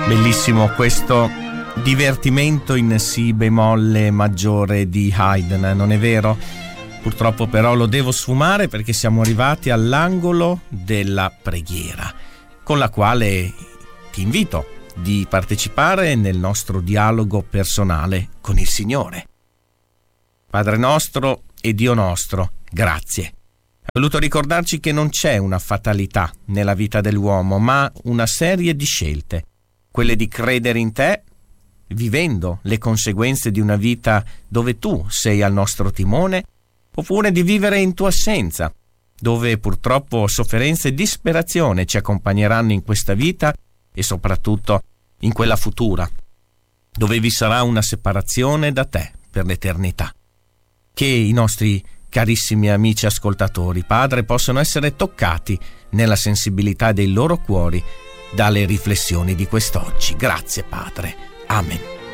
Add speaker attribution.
Speaker 1: Bellissimo questo divertimento in si bemolle maggiore di Haydn, non è vero? Purtroppo però lo devo sfumare perché siamo arrivati all'angolo della preghiera, con la quale ti invito di partecipare nel nostro dialogo personale con il Signore. Padre nostro e Dio nostro, grazie. Ho voluto ricordarci che non c'è una fatalità nella vita dell'uomo, ma una serie di scelte. Quelle di credere in te, vivendo le conseguenze di una vita dove tu sei al nostro timone, oppure di vivere in tua assenza, dove purtroppo sofferenza e disperazione ci accompagneranno in questa vita e soprattutto in quella futura, dove vi sarà una separazione da te per l'eternità. Che i nostri carissimi amici ascoltatori, Padre, possano essere toccati nella sensibilità dei loro cuori dalle riflessioni di quest'oggi. Grazie, Padre. Amen.